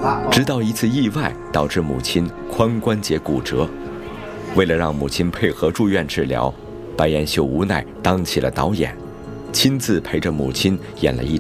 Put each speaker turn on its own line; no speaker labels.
直到一次意外导致母亲髋关节骨折。为了让母亲配合住院治疗，白岩秀无奈当起了导演，亲自陪着母亲演了一